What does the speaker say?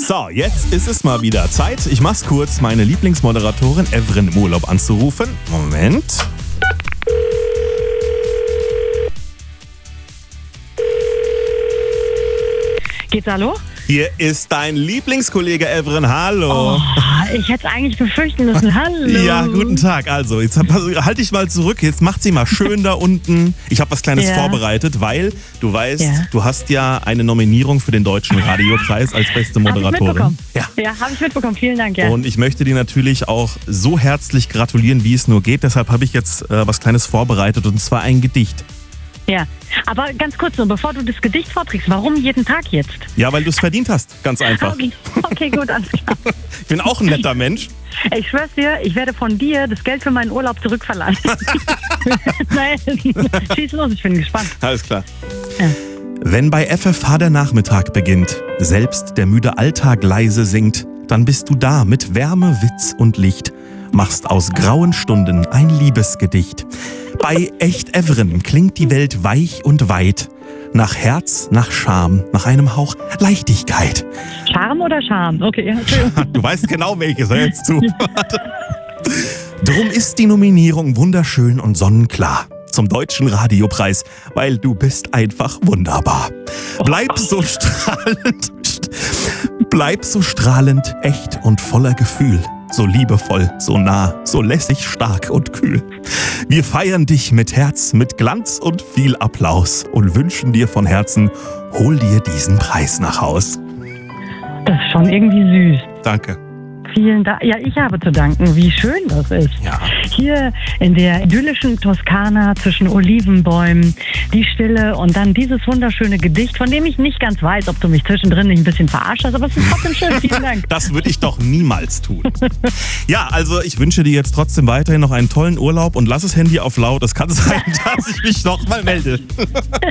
So, jetzt ist es mal wieder Zeit. Ich mach's kurz, meine Lieblingsmoderatorin Evren im Urlaub anzurufen. Moment. Geht's hallo? Hier ist dein Lieblingskollege Evren. Hallo. Oh, ich hätte es eigentlich befürchten müssen. Hallo. Ja, guten Tag. Also, jetzt halt dich mal zurück. Jetzt macht sie mal schön da unten. Ich habe was Kleines vorbereitet, weil du weißt, du hast ja eine Nominierung für den Deutschen Radiopreis als beste Moderatorin. Ja, habe ich mitbekommen. Vielen Dank. Ja. Und ich möchte dir natürlich auch so herzlich gratulieren, wie es nur geht. Deshalb habe ich jetzt was Kleines vorbereitet, und zwar ein Gedicht. Ja, aber ganz kurz nur, bevor du das Gedicht vorträgst, warum jeden Tag jetzt? Ja, weil du es verdient hast, ganz einfach. Okay, gut, alles klar. Ich bin auch ein netter Mensch. Ich schwör's dir, ich werde von dir das Geld für meinen Urlaub zurückverlangen. Nein, schieß los, ich bin gespannt. Alles klar. Ja. Wenn bei FFH der Nachmittag beginnt, selbst der müde Alltag leise singt, dann bist du da mit Wärme, Witz und Licht, machst aus grauen Stunden ein Liebesgedicht. Bei Echt Evren klingt die Welt weich und weit, nach Herz, nach Charme, nach einem Hauch Leichtigkeit. Charme oder Charme? Okay, Entschuldigung. Du weißt genau, welches er jetzt zu. Drum ist die Nominierung wunderschön und sonnenklar zum Deutschen Radiopreis, weil du bist einfach wunderbar. Bleib so strahlend, echt und voller Gefühl. So liebevoll, so nah, so lässig, stark und kühl. Wir feiern dich mit Herz, mit Glanz und viel Applaus und wünschen dir von Herzen, hol dir diesen Preis nach Haus. Das ist schon irgendwie süß. Danke. Vielen Dank. Ja, ich habe zu danken, wie schön das ist. Ja. Hier in der idyllischen Toskana zwischen Olivenbäumen, die Stille und dann dieses wunderschöne Gedicht, von dem ich nicht ganz weiß, ob du mich zwischendrin nicht ein bisschen verarscht hast, aber es ist trotzdem schön. Vielen Dank. Das würde ich doch niemals tun. Ja, also ich wünsche dir jetzt trotzdem weiterhin noch einen tollen Urlaub und lass das Handy auf laut. Es kann sein, dass ich mich noch mal melde.